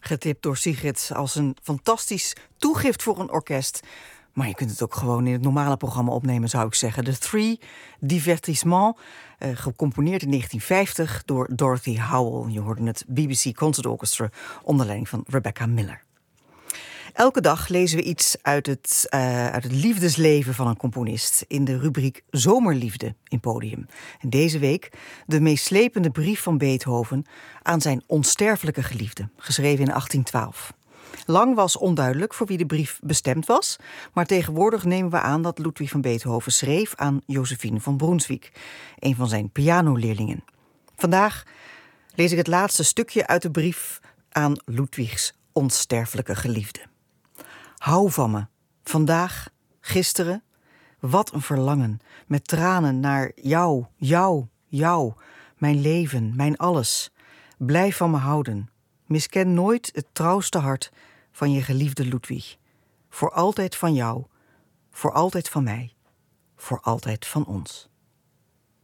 Getipt door Sigrid als een fantastisch toegift voor een orkest. Maar je kunt het ook gewoon in het normale programma opnemen, zou ik zeggen. De Three Divertissement, gecomponeerd in 1950 door Dorothy Howell. Je hoorde het BBC Concert Orchestra onder leiding van Rebecca Miller. Elke dag lezen we iets uit het liefdesleven van een componist in de rubriek Zomerliefde in Podium. En deze week de meeslepende brief van Beethoven aan zijn onsterfelijke geliefde, geschreven in 1812. Lang was onduidelijk voor wie de brief bestemd was, maar tegenwoordig nemen we aan dat Ludwig van Beethoven schreef aan Josephine van Brunswick, een van zijn pianoleerlingen. Vandaag lees ik het laatste stukje uit de brief aan Ludwigs onsterfelijke geliefde. Hou van me, vandaag, gisteren, wat een verlangen, met tranen naar jou, jou, jou, mijn leven, mijn alles. Blijf van me houden, misken nooit het trouwste hart van je geliefde Ludwig. Voor altijd van jou, voor altijd van mij, voor altijd van ons.